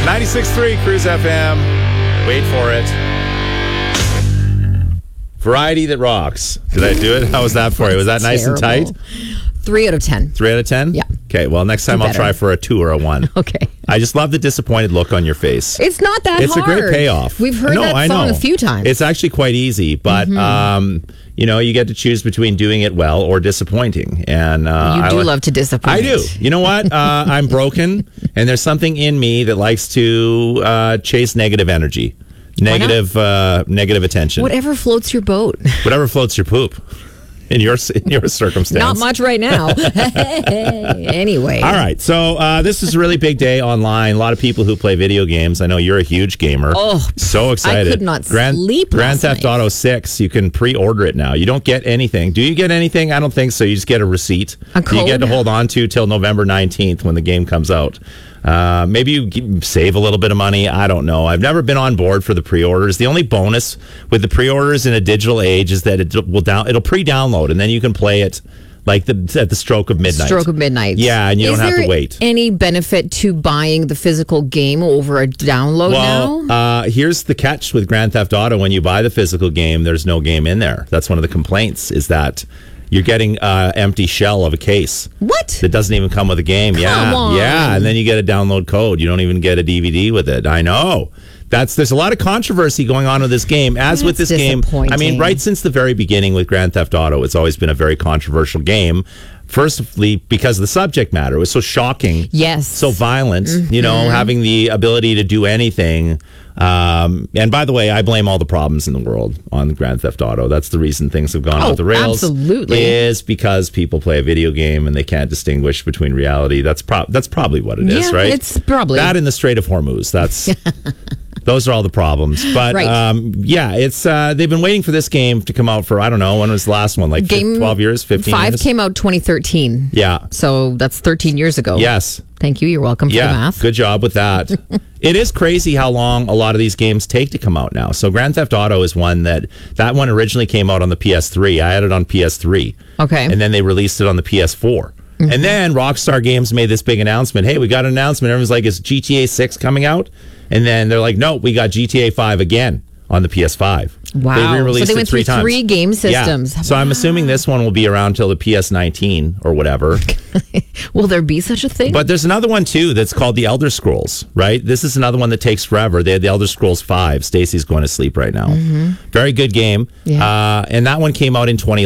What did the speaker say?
96.3 Cruise FM. Wait for it. Variety that rocks. Did I do it? How was that for you? Was that nice and tight? 3 out of 10. 3 out of 10? Yeah. Okay, well, next time I'll try for a 2 or a 1. Okay. I just love the disappointed look on your face. It's not that hard. It's a great payoff. We've heard that song a few times. It's actually quite easy, but you get to choose between doing it well or disappointing. And you do love to disappoint. I do. You know what? I'm broken, and there's something in me that likes to chase negative energy, negative attention. Whatever floats your boat. Whatever floats your poop. In your circumstance. Not much right now. Anyway. All right. So this is a really big day online. A lot of people who play video games. I know you're a huge gamer. Oh, so excited. I could not sleep Grand Theft Auto 6, you can pre-order it now. You don't get anything. Do you get anything? I don't think so. You just get a receipt. A code? You get to hold on to till November 19th when the game comes out. Maybe you save a little bit of money. I don't know. I've never been on board for the pre-orders. The only bonus with the pre-orders in a digital age is that it'll pre-download, and then you can play it like at the stroke of midnight. Stroke of midnight. Yeah, and you don't have to wait. Is there any benefit to buying the physical game over a download now? Well, here's the catch with Grand Theft Auto. When you buy the physical game, there's no game in there. That's one of the complaints, is that you're getting an empty shell of a case. What? That doesn't even come with a game. Come on. Yeah, and then you get a download code. You don't even get a DVD with it. I know. There's a lot of controversy going on with this game. As with this game, I mean, right since the very beginning with Grand Theft Auto, it's always been a very controversial game. Firstly, because of the subject matter. It was so shocking. Yes. So violent, having the ability to do anything. And by the way, I blame all the problems in the world on Grand Theft Auto. That's the reason things have gone off the rails. Absolutely. Is because people play a video game and they can't distinguish between reality. That's probably what it is, right? It's probably. That in the Strait of Hormuz. That's... Those are all the problems. But, it's they've been waiting for this game to come out for, I don't know, when was the last one? Like 12 years, 15 years? 5 came out 2013. Yeah. So that's 13 years ago. Yes. Thank you. You're welcome for the math. Good job with that. It is crazy how long a lot of these games take to come out now. So Grand Theft Auto is one that one originally came out on the PS3. I had it on PS3. Okay. And then they released it on the PS4. Mm-hmm. And then Rockstar Games made this big announcement. Hey, we got an announcement. Everyone's like, is GTA 6 coming out? And then they're like, no, we got GTA 5 again on the PS5. Wow. They re-released so they went it 3 through times. 3 game systems. Yeah. So I'm assuming this one will be around till the PS19 or whatever. Will there be such a thing? But there's another one, too, that's called The Elder Scrolls, right? This is another one that takes forever. They had The Elder Scrolls 5. Stacy's going to sleep right now. Mm-hmm. Very good game. Yeah. And that one came out in